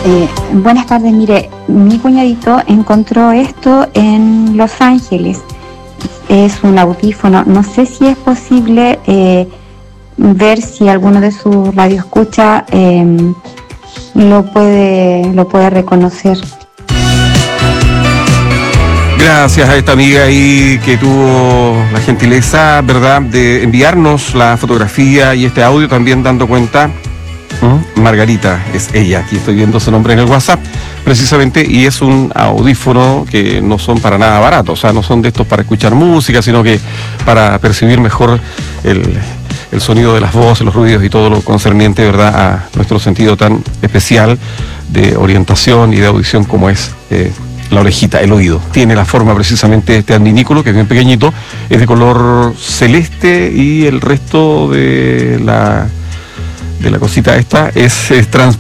Buenas tardes, mire, mi cuñadito encontró esto en Los Ángeles. Es un audífono, no sé si es posible ver si alguno de sus radioescuchas lo puede reconocer. Gracias a esta amiga ahí que tuvo la gentileza, ¿verdad?, de enviarnos la fotografía y este audio, también dando cuenta. Margarita es ella, aquí estoy viendo su nombre en el WhatsApp precisamente, y es un audífono que no son para nada baratos, o sea, no son de estos para escuchar música, sino que para percibir mejor el sonido de las voces, los ruidos y todo lo concerniente, ¿verdad?, a nuestro sentido tan especial de orientación y de audición como es la orejita, el oído. Tiene la forma precisamente de este adminículo, que es bien pequeñito, es de color celeste, y el resto de la cosita esta es transparente.